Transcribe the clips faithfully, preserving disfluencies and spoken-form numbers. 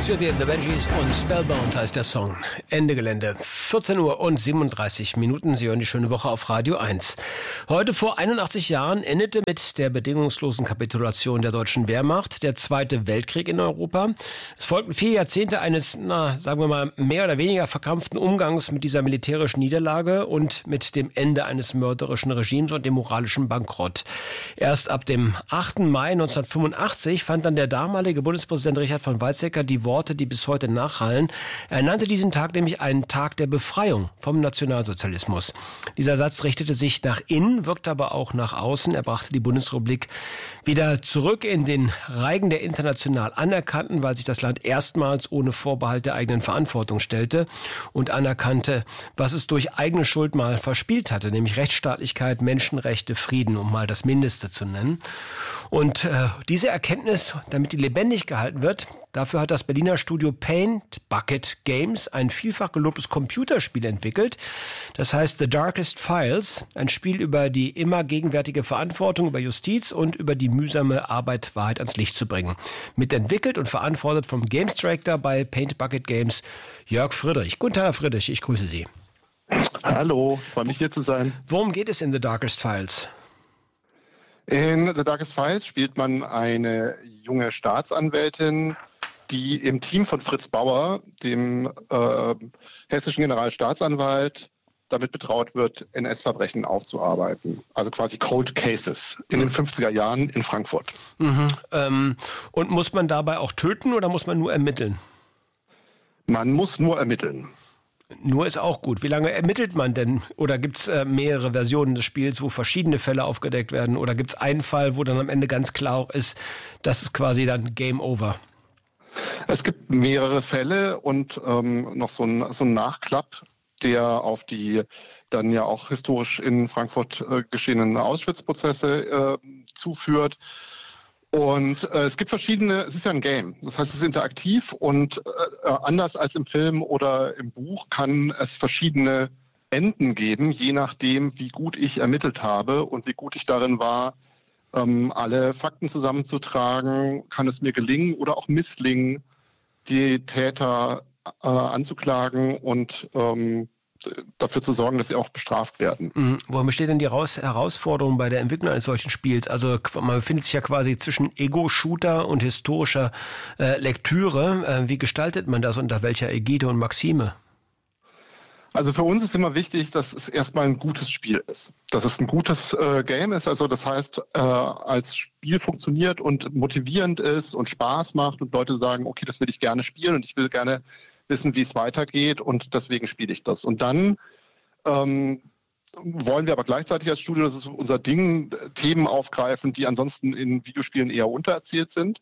Susie and the Benjis und Spellbound heißt der Song. Ende Gelände. vierzehn Uhr und siebenunddreißig Minuten. Sie hören die schöne Woche auf Radio eins. Heute vor einundachtzig Jahren endete mit der bedingungslosen Kapitulation der deutschen Wehrmacht der Zweite Weltkrieg in Europa. Es folgten vier Jahrzehnte eines, na, sagen wir mal, mehr oder weniger verkrampften Umgangs mit dieser militärischen Niederlage und mit dem Ende eines mörderischen Regimes und dem moralischen Bankrott. Erst ab dem achten Mai neunzehnhundertfünfundachtzig fand dann der damalige Bundespräsident Richard von Weizsäcker die Worte, die bis heute nachhallen. Er nannte diesen Tag nämlich einen Tag der Befreiung vom Nationalsozialismus. Dieser Satz richtete sich nach innen, wirkte aber auch nach außen. Er brachte die Bundesrepublik wieder zurück in den Reigen der international Anerkannten, weil sich das Land erstmals ohne Vorbehalt der eigenen Verantwortung stellte und anerkannte, was es durch eigene Schuld mal verspielt hatte, nämlich Rechtsstaatlichkeit, Menschenrechte, Frieden, um mal das Mindeste zu nennen. Und äh, diese Erkenntnis, damit die lebendig gehalten wird, dafür hat das Berliner Studio Paint Bucket Games ein vielfach gelobtes Computerspiel entwickelt. Das heißt The Darkest Files, ein Spiel über die immer gegenwärtige Verantwortung, über Justiz und über die mühsame Arbeit, Wahrheit ans Licht zu bringen. Mitentwickelt und verantwortet vom Games Director bei Paint Bucket Games, Jörg Friedrich. Guten Tag, Herr Friedrich, ich grüße Sie. Hallo, freue mich hier zu sein. Worum geht es in The Darkest Files? In The Darkest Files spielt man eine junge Staatsanwältin, die im Team von Fritz Bauer, dem äh, hessischen Generalstaatsanwalt, damit betraut wird, N S-Verbrechen aufzuarbeiten. Also quasi Cold Cases in den fünfziger Jahren in Frankfurt. Mhm. Ähm, und muss man dabei auch töten oder muss man nur ermitteln? Man muss nur ermitteln. Nur ist auch gut. Wie lange ermittelt man denn? Oder gibt es äh, mehrere Versionen des Spiels, wo verschiedene Fälle aufgedeckt werden? Oder gibt es einen Fall, wo dann am Ende ganz klar auch ist, das ist quasi dann Game Over? Es gibt mehrere Fälle und ähm, noch so ein, so ein Nachklapp, der auf die dann ja auch historisch in Frankfurt äh, geschehenen Auschwitz-Prozesse äh, zuführt. Und äh, es gibt verschiedene, es ist ja ein Game, das heißt, es ist interaktiv und äh, anders als im Film oder im Buch kann es verschiedene Enden geben, je nachdem, wie gut ich ermittelt habe und wie gut ich darin war, ähm, alle Fakten zusammenzutragen, kann es mir gelingen oder auch misslingen, die Täter äh, anzuklagen und ähm, dafür zu sorgen, dass sie auch bestraft werden. Mhm. Worin besteht denn die Raus- Herausforderung bei der Entwicklung eines solchen Spiels? Also man befindet sich ja quasi zwischen Ego-Shooter und historischer äh, Lektüre. Äh, wie gestaltet man das, unter welcher Ägide und Maxime? Also für uns ist immer wichtig, dass es erstmal ein gutes Spiel ist. Dass es ein gutes äh, Game ist, also das heißt, äh, als Spiel funktioniert und motivierend ist und Spaß macht und Leute sagen, okay, das will ich gerne spielen und ich will gerne wissen, wie es weitergeht und deswegen spiele ich das. Und dann ähm, wollen wir aber gleichzeitig als Studio, das ist unser Ding, Themen aufgreifen, die ansonsten in Videospielen eher untererzählt sind.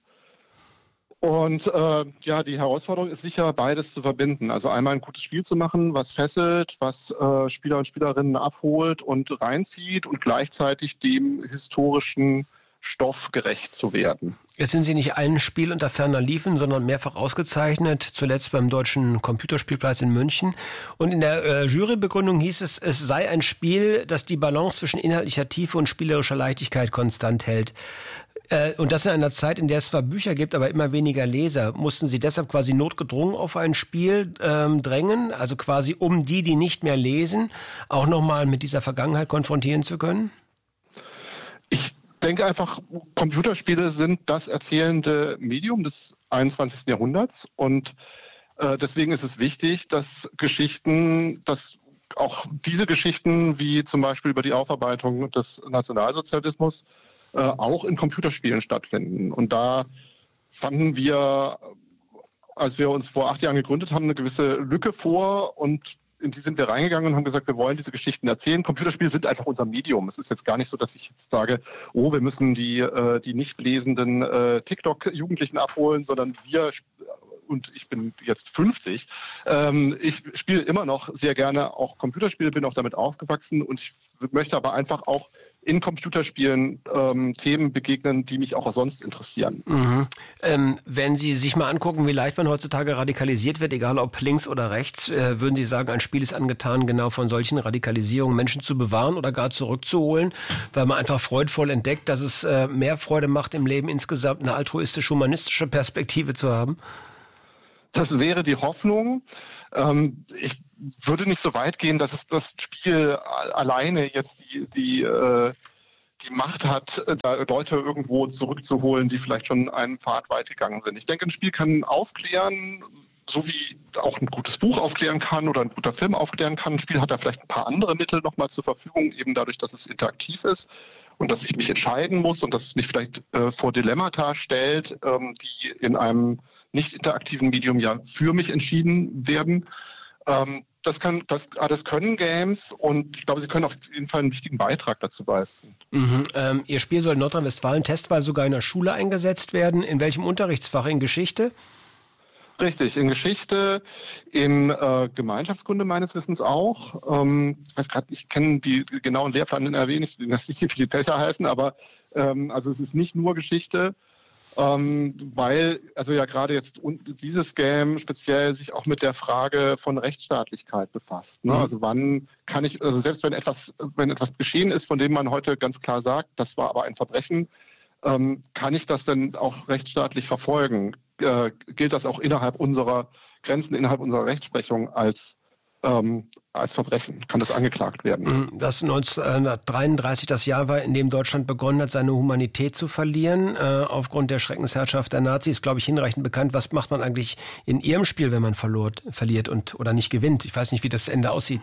Und äh, ja, die Herausforderung ist sicher, beides zu verbinden. Also einmal ein gutes Spiel zu machen, was fesselt, was äh, Spieler und Spielerinnen abholt und reinzieht und gleichzeitig dem historischen Stoff gerecht zu werden. Jetzt sind Sie nicht ein Spiel unter ferner Liefen, sondern mehrfach ausgezeichnet, zuletzt beim Deutschen Computerspielpreis in München. Und in der äh, Jurybegründung hieß es, es sei ein Spiel, das die Balance zwischen inhaltlicher Tiefe und spielerischer Leichtigkeit konstant hält. Äh, und das in einer Zeit, in der es zwar Bücher gibt, aber immer weniger Leser. Mussten Sie deshalb quasi notgedrungen auf ein Spiel ähm, drängen, also quasi um die, die nicht mehr lesen, auch nochmal mit dieser Vergangenheit konfrontieren zu können? Ich Ich denke einfach, Computerspiele sind das erzählende Medium des einundzwanzigsten Jahrhunderts und äh, deswegen ist es wichtig, dass Geschichten, dass auch diese Geschichten wie zum Beispiel über die Aufarbeitung des Nationalsozialismus äh, auch in Computerspielen stattfinden. Und da fanden wir, als wir uns vor acht Jahren gegründet haben, eine gewisse Lücke vor und in die sind wir reingegangen und haben gesagt, wir wollen diese Geschichten erzählen. Computerspiele sind einfach unser Medium. Es ist jetzt gar nicht so, dass ich jetzt sage, oh, wir müssen die, äh, die nicht lesenden äh, TikTok-Jugendlichen abholen, sondern wir, und ich bin jetzt fünfzig, ähm, ich spiele immer noch sehr gerne auch Computerspiele, bin auch damit aufgewachsen und ich möchte aber einfach auch in Computerspielen ähm, Themen begegnen, die mich auch sonst interessieren. Mhm. Ähm, wenn Sie sich mal angucken, wie leicht man heutzutage radikalisiert wird, egal ob links oder rechts, äh, würden Sie sagen, ein Spiel ist angetan, genau von solchen Radikalisierungen Menschen zu bewahren oder gar zurückzuholen, weil man einfach freudvoll entdeckt, dass es äh, mehr Freude macht, im Leben insgesamt eine altruistisch-humanistische Perspektive zu haben? Das wäre die Hoffnung. Ähm, ich würde nicht so weit gehen, dass es das Spiel alleine jetzt die, die, äh, die Macht hat, da Leute irgendwo zurückzuholen, die vielleicht schon einen Pfad weit gegangen sind. Ich denke, ein Spiel kann aufklären, so wie auch ein gutes Buch aufklären kann oder ein guter Film aufklären kann. Ein Spiel hat da vielleicht ein paar andere Mittel nochmal zur Verfügung, eben dadurch, dass es interaktiv ist und dass ich mich entscheiden muss und dass es mich vielleicht äh, vor Dilemmata stellt, ähm, die in einem nicht interaktiven Medium ja für mich entschieden werden. Ähm, das, kann, das, das können Games und ich glaube, sie können auf jeden Fall einen wichtigen Beitrag dazu leisten. Mhm. Ähm, Ihr Spiel soll in Nordrhein-Westfalen testweise sogar in der Schule eingesetzt werden. In welchem Unterrichtsfach? In Geschichte? Richtig, in Geschichte, in äh, Gemeinschaftskunde meines Wissens auch. Ähm, ich weiß gerade, ich kenne die genauen Lehrplan in N R W nicht, die nicht viele Fächer heißen, aber ähm, also es ist nicht nur Geschichte, ähm, weil also ja gerade jetzt dieses Game speziell sich auch mit der Frage von Rechtsstaatlichkeit befasst. Ne? Mhm. Also wann kann ich, also selbst wenn etwas, wenn etwas geschehen ist, von dem man heute ganz klar sagt, das war aber ein Verbrechen, ähm, kann ich das denn auch rechtsstaatlich verfolgen? Äh, gilt das auch innerhalb unserer Grenzen, innerhalb unserer Rechtsprechung als, ähm, als Verbrechen? Kann das angeklagt werden? Dass neunzehnhundertdreiunddreißig das Jahr war, in dem Deutschland begonnen hat, seine Humanität zu verlieren, äh, aufgrund der Schreckensherrschaft der Nazis, glaube ich, hinreichend bekannt. Was macht man eigentlich in Ihrem Spiel, wenn man verlor, verliert und oder nicht gewinnt? Ich weiß nicht, wie das Ende aussieht.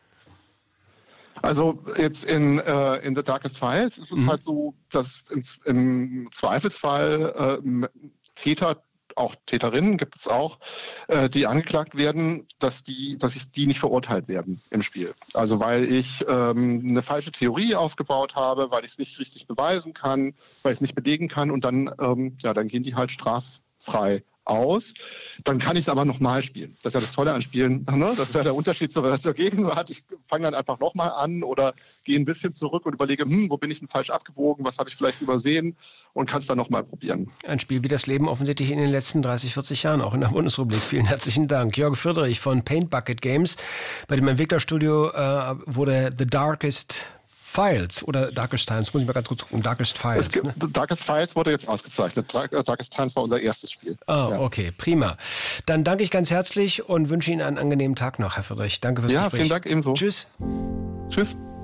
Also jetzt in, äh, in The Darkest Files ist es mhm. halt so, dass im, im Zweifelsfall äh, Täter, auch Täterinnen gibt es auch, äh, die angeklagt werden, dass die, dass ich die nicht verurteilt werden im Spiel. Also weil ich ähm, eine falsche Theorie aufgebaut habe, weil ich es nicht richtig beweisen kann, weil ich es nicht belegen kann und dann, ähm, ja, dann gehen die halt straffrei aus. Dann kann ich es aber nochmal spielen. Das ist ja das Tolle an Spielen. Ne? Das ist ja der Unterschied zur, zur Gegenwart. Ich fange dann einfach nochmal an oder gehe ein bisschen zurück und überlege, hm, wo bin ich denn falsch abgebogen, was habe ich vielleicht übersehen und kann es dann nochmal probieren. Ein Spiel wie das Leben offensichtlich in den letzten dreißig, vierzig Jahren, auch in der Bundesrepublik. Vielen herzlichen Dank. Jörg Friedrich von Paint Bucket Games. Bei dem Entwicklerstudio äh, wurde The Darkest Files oder Darkest Times, muss ich mal ganz kurz gucken, Darkest Files. Gibt, ne? Darkest Files wurde jetzt ausgezeichnet. Darkest Times war unser erstes Spiel. Ah, ja. Okay, prima. Dann danke ich ganz herzlich und wünsche Ihnen einen angenehmen Tag noch, Herr Friedrich. Danke fürs ja, Gespräch. Ja, vielen Dank ebenso. Tschüss. Tschüss.